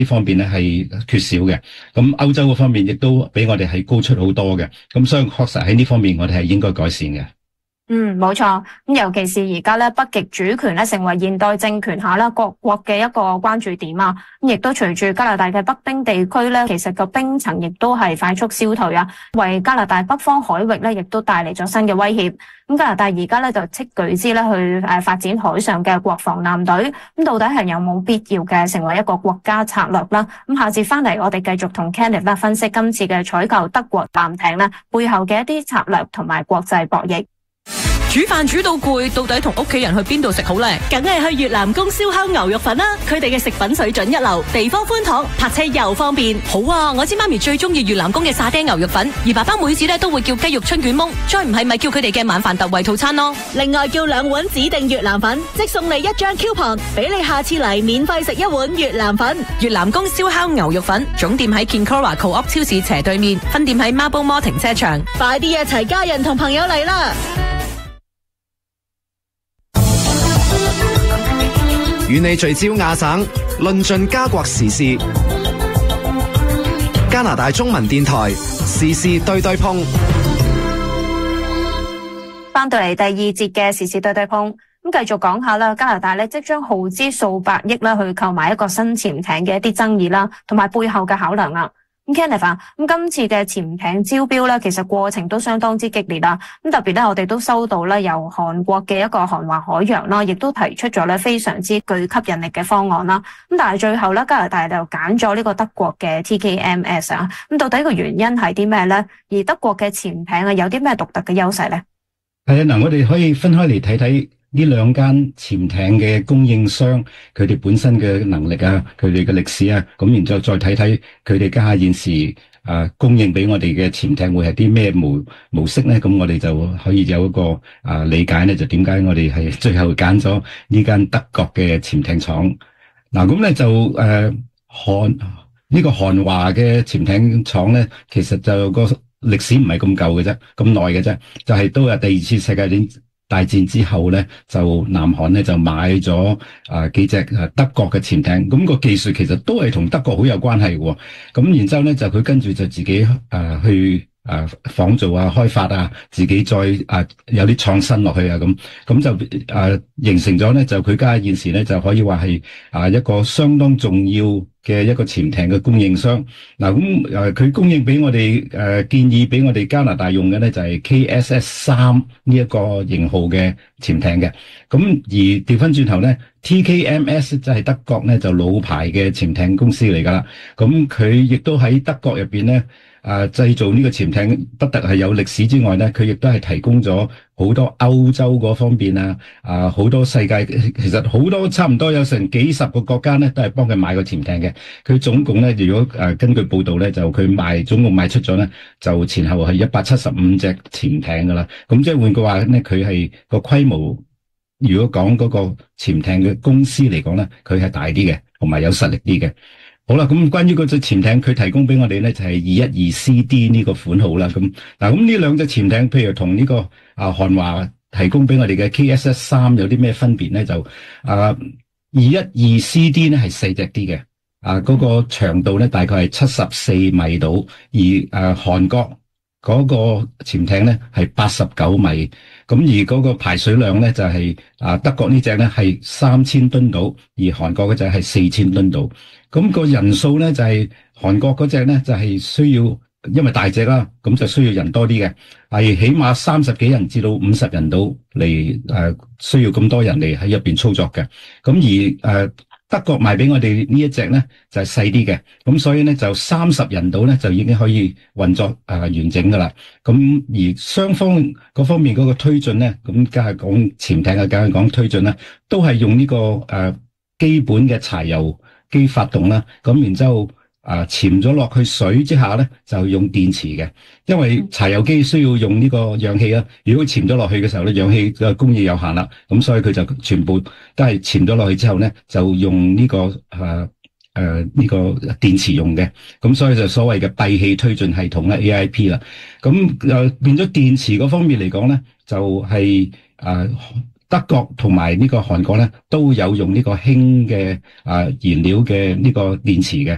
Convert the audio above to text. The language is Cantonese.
呢方面咧係缺少嘅。咁歐洲嗰方面亦都比我哋係高出好多嘅。咁所以確實喺呢方面我哋係應該改善嘅。 冇錯。咁尤其是而家咧，北極主權咧成為現代政權下啦，各國嘅一個關注點啊。咁亦都隨住加拿大嘅北冰地區咧，其實個冰層亦都係快速消退啊，為加拿大北方海域咧，亦都帶嚟咗新嘅威脅。咁加拿大而家咧就斥巨資咧去發展海上嘅國防艦隊。咁到底係有冇必要嘅成為一個國家策略啦？咁下次翻嚟我哋繼續同 Kenneth 啦分析今次嘅採購德國艦艇咧背後嘅一啲策略同埋國際博弈。 煮飯煮到攰，到底同屋企人去邊度食好呢？ 梗係去越南公燒烤牛肉粉啦！佢哋嘅食品水準一流，地方寬敞，泊車又方便。 好啊，我知媽咪最中意越南公嘅沙爹牛肉粉，而爸爸每次都會叫雞肉春卷檬，再唔係咪叫佢哋嘅晚飯特惠套餐咯。 另外叫2碗指定越南粉，即送你1張 coupon， 俾你下次嚟免費食1碗越南粉。 越南公燒烤牛肉粉總店喺 Kinkora Co-op 超市斜對面，分店喺 Marble Mall 停車場。 快啲一齊家人同朋友嚟啦！ 與你聚焦亞省，論盡加國時事。加拿大中文電台時事對對碰。 翻到嚟第二節嘅時事對對碰，咁繼續講下啦。加拿大咧即將耗資數百億啦去購買一個新潛艇嘅一啲爭議啦，同埋背後嘅考量啊。咁 Kenneth 啊，咁今次嘅潛艇招標咧，其實過程都相當之激烈啦。咁特別咧，我哋都收到咧由韓國嘅一個韓華海洋啦，亦都提出咗咧非常之具吸引力嘅方案啦。咁但係最後咧，加拿大就揀咗呢個德國嘅 TKMS 啊。咁到底個原因係啲咩咧？而德國嘅潛艇啊，有啲咩獨特嘅優勢咧？ 係啊，嗱，我哋可以分開嚟睇睇呢兩間潛艇嘅供應商，佢哋本身嘅能力啊，佢哋嘅歷史啊，咁然之後再睇睇佢哋家下現時供應俾我哋嘅潛艇會係啲咩模式咧？咁我哋就可以有一個理解咧，就點解我哋係最後揀咗呢間德國嘅潛艇廠。嗱，咁咧就呢個韓華嘅潛艇廠咧，其實就個歷史唔係咁舊嘅啫，咁耐嘅啫，就係都係第二次世界大戰之後咧，就南韓咧就買咗幾隻德國嘅潛艇，咁個技術其實都係同德國好有關係嘅。咁然之後咧就佢跟住就自己去仿造啊、開發啊，自己再有啲創新落去啊，咁就形成咗咧，就佢家現時咧就可以話係一個相當重要嘅一個潛艇嘅供應商。嗱，咁佢供應俾我哋建議俾我哋加拿大用嘅咧就係 KSS-3呢一個型號嘅潛艇嘅。咁而調翻轉頭咧 TKMS 就係德國咧就老牌嘅潛艇公司嚟噶啦。咁佢亦都喺德國入邊咧製造呢個潛艇，不特係有歷史之外咧，佢亦都係提供咗好多歐洲嗰方面好多世界其實好多差唔多有成幾十個國家咧都係幫佢買個潛艇嘅。佢總共咧如果根據報道咧就佢總共賣出咗咧就前後係175隻潛艇噶啦。咁即係換句話咧，佢係個規模，如果講嗰個潛艇嘅公司嚟講咧，佢係大啲嘅，同埋有實力啲嘅。好啦，咁關於嗰隻潛艇，佢提供俾我哋咧就係 212CD 呢個款號啦。咁呢兩隻潛艇，譬如同呢個韓華提供俾我哋嘅 KSS-3 有啲咩分別咧？就212CD 咧係細隻啲嘅，嗰個長度咧大概係74米度，而韓國嗰個潛艇咧係89米，咁而嗰個排水量咧就係德國呢隻咧係3000噸度，而韓國嗰隻係4000噸度。咁個人數咧就係韓國嗰隻咧就係需要，因為大隻啦，咁就需要人多啲嘅，係起碼30幾人至到50人度嚟需要咁多人嚟喺入邊操作嘅。咁而德國賣俾我哋呢一隻咧就係細啲嘅，咁所以咧就30人度咧就已經可以運作完整噶啦。咁而雙方嗰方面嗰個推進咧，咁梗係講潛艇啊，梗係講推進啦，都係用呢個基本嘅柴油機發動啦。咁然之後潛咗落去水之下咧，就用電池嘅，因為柴油機需要用呢個氧氣啊。如果潛咗落去嘅時候咧，氧氣嘅供應有限啦，咁所以佢就全部都係潛咗落去之後咧，就用呢個呢個電池用嘅。咁所以就所謂嘅閉氣推進系統咧 AIP 啦。咁變咗電池嗰方面嚟講咧，就係德國同埋呢個韓國咧都有用呢個氫嘅燃料嘅呢個電池嘅。